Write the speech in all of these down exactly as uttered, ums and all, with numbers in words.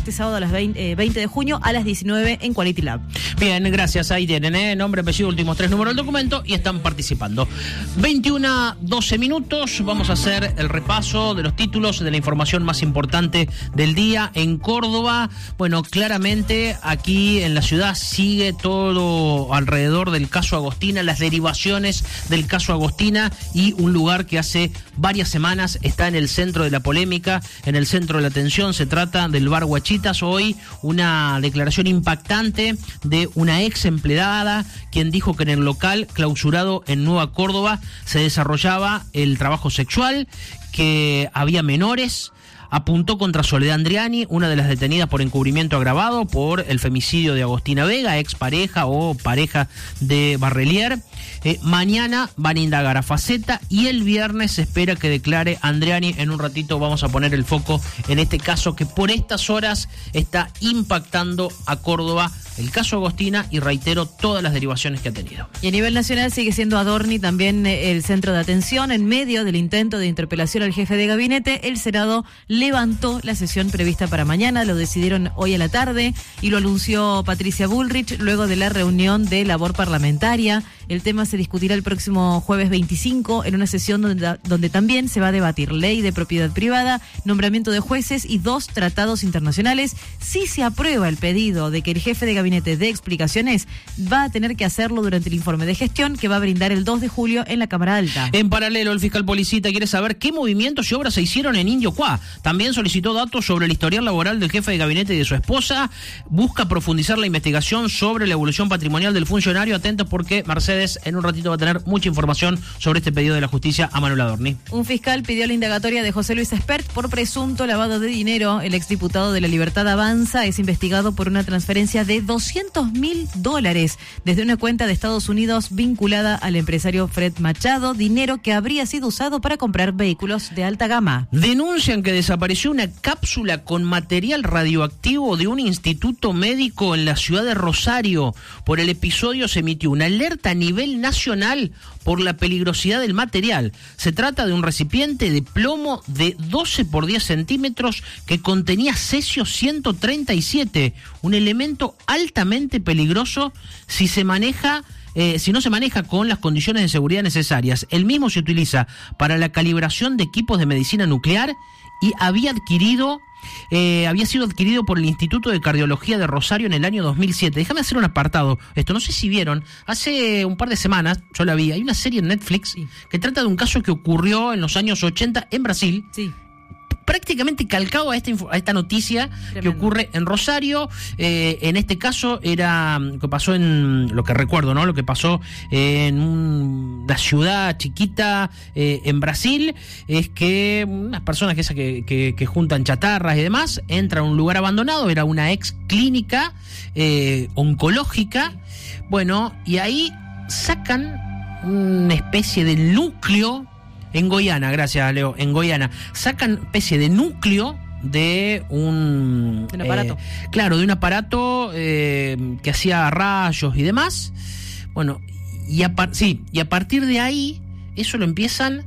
este sábado a las veinte, eh, veinte de junio a las diecinueve en Quality Lab. Bien, gracias. Ahí tienen, ¿eh? Nombre, apellido, últimos tres números del documento y están participando. veintiuno, doce minutos. Vamos a hacer el repaso de los títulos de la información más importante del día en Córdoba. Bueno, claramente aquí en la ciudad sigue todo alrededor del caso Agostina, las derivaciones del caso Agostina y un lugar que hace varias semanas está en el centro de la polémica, en el centro de la atención. Se trata del bar Guachitas. Hoy una declaración impactante de una ex empleada, quien dijo que en el local clausurado en Nueva Córdoba se desarrollaba el trabajo sexual, que había menores. Apuntó contra Soledad Andriani, una de las detenidas por encubrimiento agravado por el femicidio de Agostina Vega, ex pareja o pareja de Barrelier. Eh, mañana van a indagar a Faceta y el viernes se espera que declare Andriani. En un ratito vamos a poner el foco en este caso que por estas horas está impactando a Córdoba, el caso Agostina, y reitero todas las derivaciones que ha tenido. Y a nivel nacional sigue siendo Adorni también el centro de atención. En medio del intento de interpelación al jefe de gabinete, el Senado levantó la sesión prevista para mañana. Lo decidieron hoy a la tarde y lo anunció Patricia Bullrich luego de la reunión de labor parlamentaria. El tema se discutirá el próximo jueves veinticinco en una sesión donde, donde también se va a debatir ley de propiedad privada, nombramiento de jueces y dos tratados internacionales. Si se aprueba el pedido de que el jefe de gabinete dé explicaciones, va a tener que hacerlo durante el informe de gestión que va a brindar el dos de julio en la Cámara Alta. En paralelo, el fiscal Policita quiere saber qué movimientos y obras se hicieron en Indio Cuá. También solicitó datos sobre el historial laboral del jefe de gabinete y de su esposa. Busca profundizar la investigación sobre la evolución patrimonial del funcionario. Atentos porque Mercedes en un ratito va a tener mucha información sobre este pedido de la justicia a Manuel Adorni. Un fiscal pidió la indagatoria de José Luis Espert por presunto lavado de dinero. El exdiputado de La Libertad Avanza es investigado por una transferencia de doscientos mil dólares desde una cuenta de Estados Unidos vinculada al empresario Fred Machado, dinero que habría sido usado para comprar vehículos de alta gama. Denuncian que desapareció una cápsula con material radioactivo de un instituto médico en la ciudad de Rosario. Por el episodio se emitió una alerta a nivel nacional por la peligrosidad del material. Se trata de un recipiente de plomo de doce por diez centímetros que contenía cesio ciento treinta y siete, un elemento altamente peligroso si se maneja Eh, si no se maneja con las condiciones de seguridad necesarias. El mismo se utiliza para la calibración de equipos de medicina nuclear y había adquirido eh, había sido adquirido por el Instituto de Cardiología de Rosario en el año dos mil siete. Déjame hacer un apartado. Esto no sé si vieron, hace un par de semanas, yo la vi, hay una serie en Netflix sí. que trata de un caso que ocurrió en los años ochenta en Brasil. Sí. Prácticamente calcado a esta, a esta noticia Tremendo. que ocurre en Rosario. Eh, en este caso era lo que pasó en, lo que recuerdo, ¿no? Lo que pasó en un, una ciudad chiquita eh, en Brasil, es que unas personas que, que, que, que juntan chatarras y demás, entran a un lugar abandonado, era una ex clínica eh, oncológica, bueno, y ahí sacan una especie de núcleo. En Goiânia, gracias Leo, en Goiânia, sacan especie de núcleo de un... De un aparato. Eh, claro, de un aparato eh, que hacía rayos y demás. Bueno, y a, par- sí, y a partir de ahí, eso lo empiezan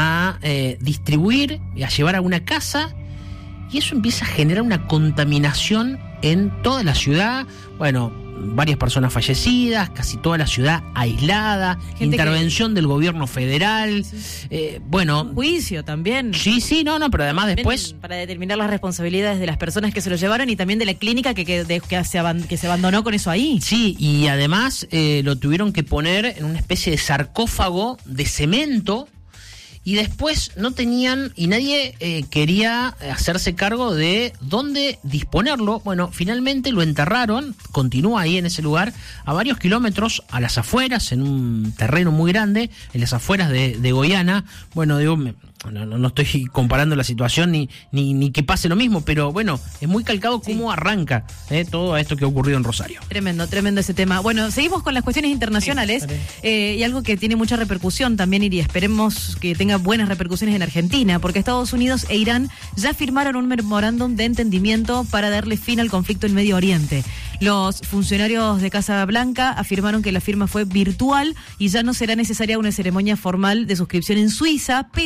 a eh, distribuir y a llevar a una casa, y eso empieza a generar una contaminación en toda la ciudad. Bueno, varias personas fallecidas, casi toda la ciudad aislada, Gente intervención que... del gobierno federal, sí. eh, bueno... Un juicio también. Sí, sí, no, no, pero además después... Para determinar las responsabilidades de las personas que se lo llevaron y también de la clínica que, que, de, que, se, aban, que se abandonó con eso ahí. Sí, y además eh, lo tuvieron que poner en una especie de sarcófago de cemento. Y después no tenían, y nadie eh, quería hacerse cargo de dónde disponerlo. Bueno, finalmente lo enterraron, continúa ahí en ese lugar, a varios kilómetros a las afueras, en un terreno muy grande, en las afueras de, de Goiânia. Bueno, digo, me, no, no estoy comparando la situación ni, ni, ni que pase lo mismo, pero bueno, es muy calcado cómo sí. arranca eh, todo esto que ha ocurrido en Rosario. Tremendo, tremendo ese tema. Bueno, seguimos con las cuestiones internacionales sí, eh, y algo que tiene mucha repercusión también, y esperemos que tenga buenas repercusiones en Argentina, porque Estados Unidos e Irán ya firmaron un memorándum de entendimiento para darle fin al conflicto en Medio Oriente. Los funcionarios de Casa Blanca afirmaron que la firma fue virtual y ya no será necesaria una ceremonia formal de suscripción en Suiza, pero de todas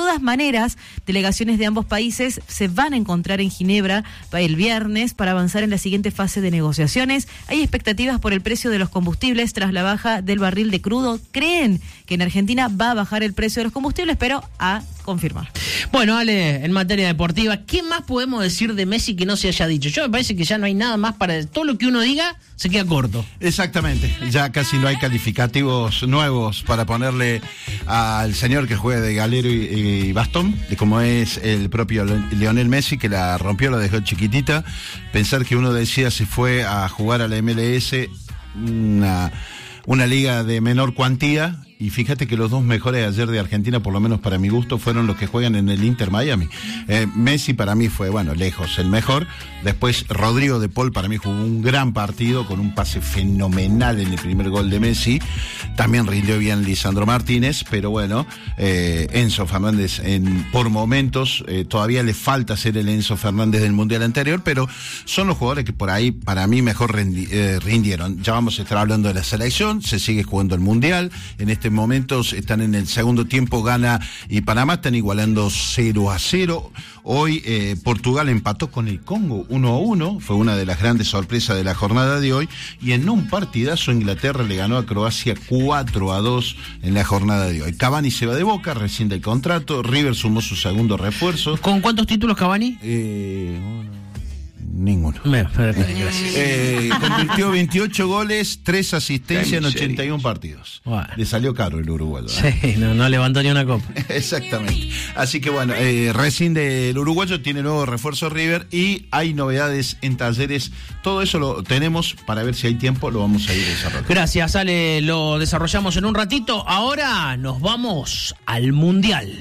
todas maneras, delegaciones de ambos países se van a encontrar en Ginebra el viernes para avanzar en la siguiente fase de negociaciones. Hay expectativas por el precio de los combustibles tras la baja del barril de crudo. Creen que en Argentina va a bajar el precio de los combustibles, pero a confirmar. Bueno, Ale, en materia deportiva, ¿qué más podemos decir de Messi que no se haya dicho? Yo me parece que ya no hay nada más para... Todo lo que uno diga se queda corto. Exactamente, ya casi no hay calificativos nuevos para ponerle al señor que juega de galero y, y bastón, de como es el propio Lionel Messi, que la rompió, la dejó chiquitita. Pensar que uno decía se fue a jugar a la M L S, una, una liga de menor cuantía, y fíjate que los dos mejores ayer de Argentina, por lo menos para mi gusto, fueron los que juegan en el Inter Miami. Eh, Messi para mí fue, bueno, lejos el mejor. Después Rodrigo de Paul para mí jugó un gran partido con un pase fenomenal en el primer gol de Messi. También rindió bien Lisandro Martínez, pero bueno, eh, Enzo Fernández en, por momentos eh, todavía le falta ser el Enzo Fernández del Mundial anterior, pero son los jugadores que por ahí para mí mejor rendi, eh, rindieron. Ya vamos a estar hablando de la selección, se sigue jugando el Mundial. En este momentos están en el segundo tiempo, Ghana y Panamá están igualando cero a cero. Hoy eh, Portugal empató con el Congo uno a uno, fue una de las grandes sorpresas de la jornada de hoy, y en un partidazo Inglaterra le ganó a Croacia cuatro a dos en la jornada de hoy. Cavani se va de Boca, rescinde el contrato, River sumó su segundo refuerzo. ¿Con cuántos títulos Cavani? Eh... Ninguno. Me, gracias. Eh, convirtió veintiocho goles, tres asistencias en ochenta y uno partidos. Bueno. Le salió caro el uruguayo. ¿eh? Sí, no, no levantó ni una copa. Exactamente. Así que bueno, eh, rescinde el uruguayo, tiene nuevo refuerzo River y hay novedades en Talleres. Todo eso lo tenemos para ver si hay tiempo, lo vamos a ir desarrollando. Gracias, Ale, lo desarrollamos en un ratito. Ahora nos vamos al Mundial.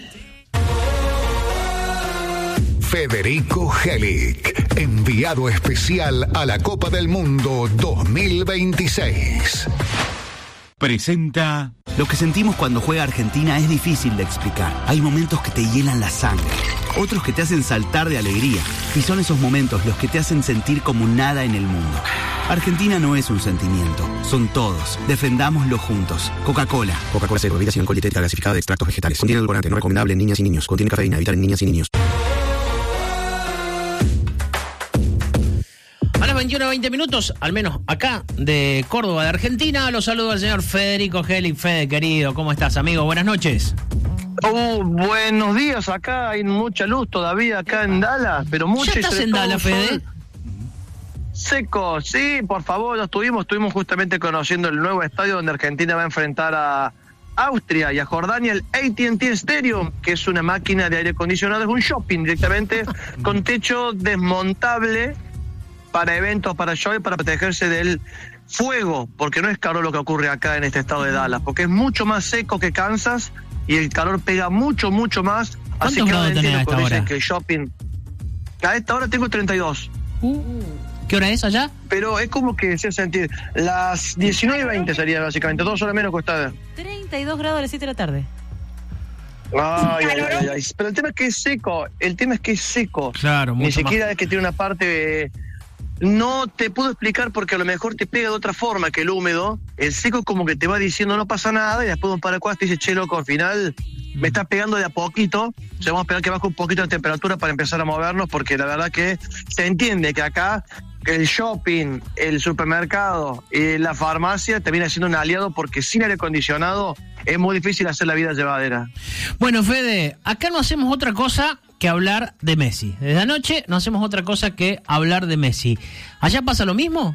Federico Helic, enviado especial a la Copa del Mundo dos mil veintiséis. Presenta... Lo que sentimos cuando juega Argentina es difícil de explicar. Hay momentos que te hielan la sangre, otros que te hacen saltar de alegría, y son esos momentos los que te hacen sentir como nada en el mundo. Argentina no es un sentimiento, son todos. Defendámoslo juntos. Coca-Cola. Coca-Cola cero, bebida sin alcohol dietética gasificada de extractos vegetales. Contiene edulcorante, no recomendable en niñas y niños. Contiene cafeína, evitar en niñas y niños. veintiuno veinte minutos, al menos acá de Córdoba, de Argentina. Los saludo al señor Federico Helic. Fede, querido, ¿cómo estás, amigo? Buenas noches. Uh, buenos días, acá hay mucha luz todavía acá en Dallas, pero mucha. ¿Ya estás en Dallas, Fede? Seco, sí, por favor, ya estuvimos, estuvimos justamente conociendo el nuevo estadio donde Argentina va a enfrentar a Austria y a Jordania, el A T and T Stadium, que es una máquina de aire acondicionado, es un shopping directamente con techo desmontable para eventos, para show y para protegerse del fuego, porque no es calor lo que ocurre acá en este estado de Dallas, porque es mucho más seco que Kansas y el calor pega mucho, mucho más. Así que ahora entiendo cuando dicen que el shopping... A esta hora tengo treinta y dos. Uh, ¿Qué hora es allá? Pero es como que se sentir. Las diecinueve y veinte sería básicamente, dos horas menos que ustedes. treinta y dos grados a las siete de la tarde. Ay, ay, ay, ay. Pero el tema es que es seco, el tema es que es seco. Claro, mucho Ni siquiera más. Es que tiene una parte... Eh, no te puedo explicar porque a lo mejor te pega de otra forma que el húmedo. El seco como que te va diciendo no pasa nada y después de un par de cuadras te dice, che, loco, al final me estás pegando de a poquito. O sea, vamos a esperar que baje un poquito la temperatura para empezar a movernos, porque la verdad que se entiende que acá el shopping, el supermercado y la farmacia te viene siendo un aliado, porque sin aire acondicionado es muy difícil hacer la vida llevadera. Bueno, Fede, acá no hacemos otra cosa que hablar de Messi. Desde anoche no hacemos otra cosa que hablar de Messi. ¿Allá pasa lo mismo?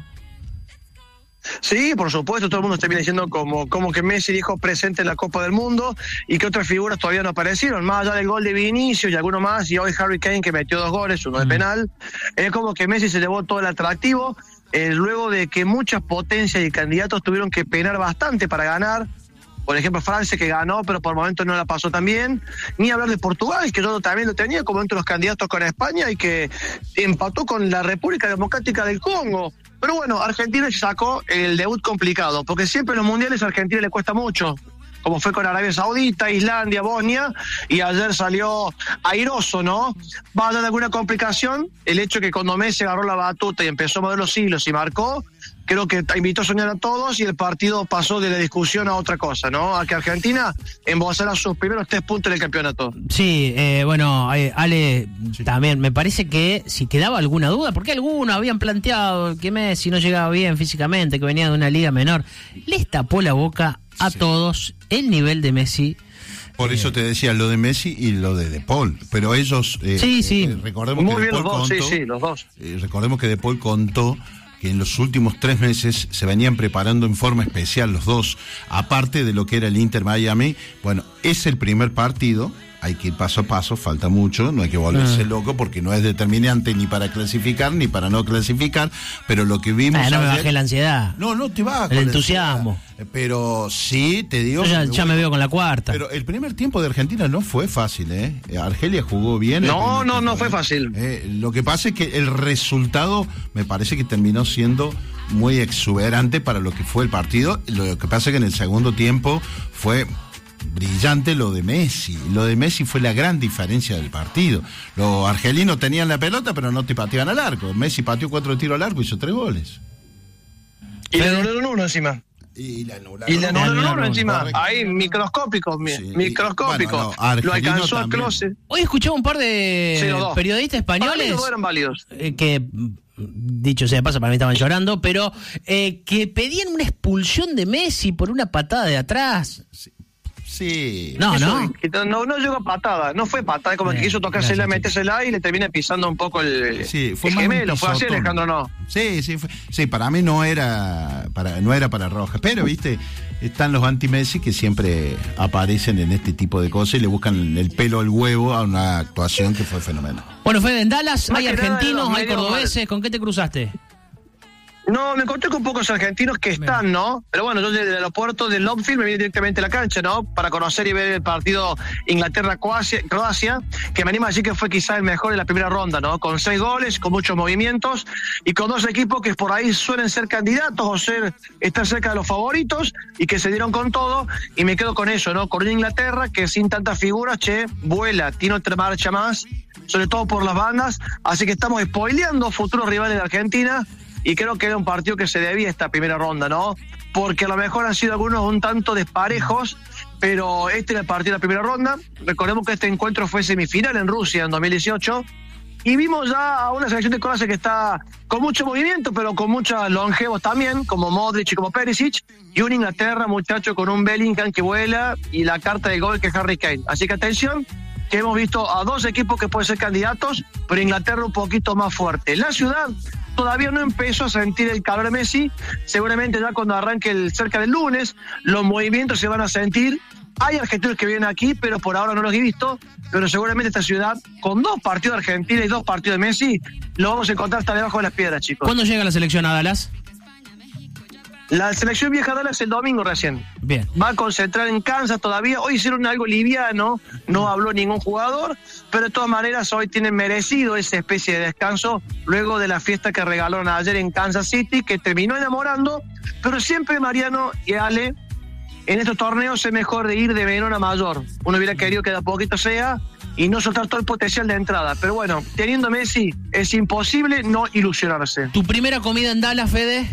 Sí, por supuesto, todo el mundo está bien diciendo como, como que Messi dijo presente en la Copa del Mundo y que otras figuras todavía no aparecieron, más allá del gol de Vinicius y alguno más, y hoy Harry Kane, que metió dos goles, uno de penal. Es como que Messi se llevó todo el atractivo, eh, luego de que muchas potencias y candidatos tuvieron que penar bastante para ganar. Por ejemplo, Francia, que ganó, pero por momentos no la pasó tan bien. Ni hablar de Portugal, que yo también lo tenía como entre los candidatos con España y que empató con la República Democrática del Congo. Pero bueno, Argentina sacó el debut complicado, porque siempre en los mundiales a Argentina le cuesta mucho, como fue con Arabia Saudita, Islandia, Bosnia, y ayer salió airoso, ¿no? Va a dar alguna complicación el hecho que cuando Messi agarró la batuta y empezó a mover los hilos y marcó, creo que invitó a soñar a todos y el partido pasó de la discusión a otra cosa, ¿no? A que Argentina embozara sus primeros tres puntos en el campeonato. Sí, eh, bueno, eh, Ale, sí. También me parece que si quedaba alguna duda, porque algunos habían planteado que Messi no llegaba bien físicamente, que venía de una liga menor, les tapó la boca a sí. todos el nivel de Messi. Por eso te decía lo de Messi y lo de De Paul, pero ellos eh, sí, sí. Eh, recordemos Muy que bien De Paul los dos, contó, sí, sí, los dos. Eh, recordemos que De Paul contó que en los últimos tres meses se venían preparando en forma especial los dos, aparte de lo que era el Inter Miami. Bueno, es el primer partido. Hay que ir paso a paso, falta mucho, no hay que volverse ah. loco porque no es determinante ni para clasificar ni para no clasificar, pero lo que vimos... Ah, no ayer, me bajé la ansiedad. No, no te va el entusiasmo. Pero sí, te digo... Yo ya, me, ya me veo con la cuarta. Pero el primer tiempo de Argentina no fue fácil, ¿eh? Argelia jugó bien. No, no, tiempo, no fue ¿eh? fácil. Eh, lo que pasa es que el resultado me parece que terminó siendo muy exuberante para lo que fue el partido. Lo que pasa es que en el segundo tiempo fue... brillante lo de Messi. Lo de Messi fue la gran diferencia del partido. Los argelinos tenían la pelota, pero no te pateaban al arco. Messi pateó cuatro tiros al arco y hizo tres goles. Y le anularon uno encima. Y la anularon, y le anularon uno encima. Correcto. Ahí, microscópico. Sí. Microscópico. Bueno, no, lo alcanzó a Klose. Hoy escuché un par de sí, periodistas españoles. Los dos eran válidos. Eh, que. Dicho sea de paso, para mí estaban llorando, pero eh, que pedían una expulsión de Messi por una patada de atrás. Sí. Sí. No, Eso, no. no. No llegó a patada, no fue patada, como bien, que quiso tocársela, metérsela y le termina pisando un poco el, sí, fue el gemelo. Fue así, Alejandro, no. Sí, sí, fue, sí, para mí no era para, no era para Roja, pero viste, están los anti-Messi que siempre aparecen en este tipo de cosas y le buscan el pelo al huevo a una actuación que fue fenomenal. Bueno, Fede, en Dallas Más hay argentinos, hay cordobeses, mal. ¿Con qué te cruzaste? No, me encontré con pocos argentinos que están, Bien. ¿no? Pero bueno, yo desde el aeropuerto de Longfield me vine directamente a la cancha, ¿no? Para conocer y ver el partido Inglaterra-Croacia, que me anima a decir que fue quizá el mejor de la primera ronda, ¿no? Con seis goles, con muchos movimientos y con dos equipos que por ahí suelen ser candidatos o ser estar cerca de los favoritos y que se dieron con todo. Y me quedo con eso, ¿no? Con Inglaterra, que sin tantas figuras, che, vuela, tiene otra marcha más, sobre todo por las bandas. Así que estamos spoileando futuros rivales de Argentina. Y creo que era un partido que se debía esta primera ronda, ¿no? Porque a lo mejor han sido algunos un tanto desparejos, pero este era el partido de la primera ronda. Recordemos que este encuentro fue semifinal en Rusia en dos mil dieciocho. Y vimos ya a una selección de Croacia que está con mucho movimiento, pero con muchos longevos también, como Modric y como Perisic. Y una Inglaterra, muchacho, con un Bellingham que vuela y la carta de gol que es Harry Kane. Así que atención, que hemos visto a dos equipos que pueden ser candidatos, pero Inglaterra un poquito más fuerte. La ciudad todavía no empezó a sentir el calor de Messi, seguramente ya cuando arranque el, cerca del lunes, los movimientos se van a sentir. Hay argentinos que vienen aquí, pero por ahora no los he visto, pero seguramente esta ciudad, con dos partidos de Argentina y dos partidos de Messi, lo vamos a encontrar hasta debajo de las piedras, chicos. ¿Cuándo llega la selección a Dallas? La selección vieja de Dallas el domingo recién. Bien. Va a concentrar en Kansas todavía. Hoy hicieron algo liviano, no habló ningún jugador, pero de todas maneras hoy tienen merecido esa especie de descanso luego de la fiesta que regalaron ayer en Kansas City, que terminó enamorando, pero siempre, Mariano y Ale, en estos torneos es mejor de ir de menor a mayor. Uno hubiera querido que de a poquito sea y no soltar todo el potencial de entrada. Pero bueno, teniendo Messi es imposible no ilusionarse. ¿Tu primera comida en Dallas, Fede?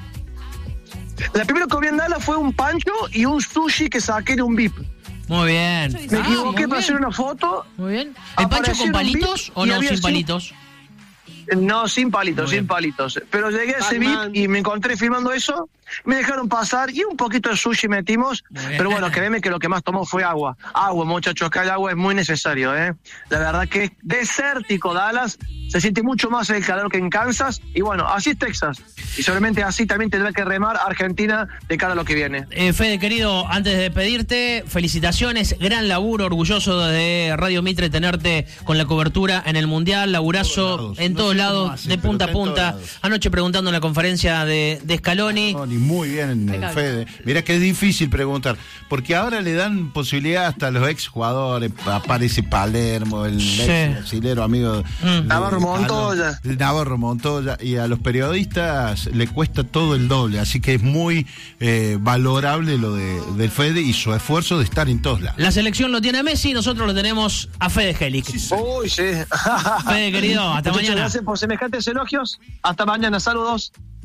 La primera comida en Dallas fue un pancho y un sushi que saqué de un V I P. Muy bien. Me ah, equivoqué para hacer una foto. Muy bien. ¿El pancho con palitos o no sin palitos? No, sin palitos, sin palitos. Pero llegué a ese V I P y me encontré filmando eso. Me dejaron pasar y un poquito de sushi metimos. Pero bueno, créeme que lo que más tomó fue agua. Agua, muchachos, acá el agua es muy necesario, ¿eh? La verdad que es desértico Dallas. Se siente mucho más el calor que en Kansas. Y bueno, así es Texas. Y seguramente así también tendrá que remar Argentina de cara a lo que viene. Eh, Fede, querido, antes de despedirte, felicitaciones, gran laburo, orgulloso de Radio Mitre tenerte con la cobertura en el Mundial, laburazo en todos lados, hace, de punta a punta. Anoche preguntando en la conferencia de, de Scaloni. No, ni muy bien, el Fede. Mira que es difícil preguntar, porque ahora le dan posibilidad hasta a los ex jugadores, aparece Palermo, el sí. ex auxiliero amigo mm. Navarro Montoya. Navarro Montoya, y a los periodistas le cuesta todo el doble, así que es muy eh, valorable lo de del Fede y su esfuerzo de estar en todos lados. La selección lo tiene a Messi, nosotros lo tenemos a Fede Gelic. Sí, sí. Uy, sí. Fede, querido, hasta Muchas mañana. Gracias por semejantes elogios. Hasta mañana, saludos.